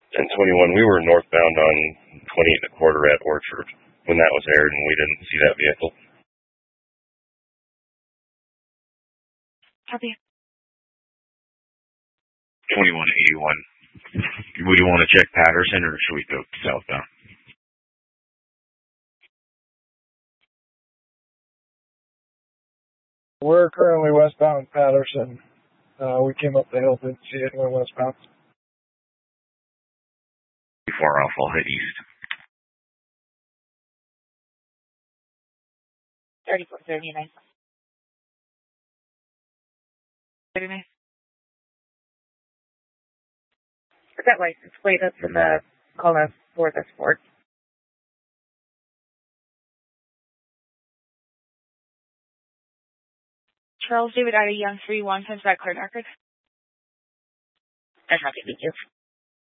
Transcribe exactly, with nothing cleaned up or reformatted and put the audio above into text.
And twenty-one, we were northbound on twenty-eight and a quarter at Orchard when that was aired, and we didn't see that vehicle. Copy. twenty-one eighty-one. Would you want to check Patterson, or should we go southbound? We're currently westbound Patterson. Uh, we came up the hill, didn't see anyone westbound. Too far off, I'll head east. thirty-four thirty-nine. thirty-nine. Put that license plate up in the call us for the sport. Charles David Ida Young three one, since that card record. I'm happy to meet you.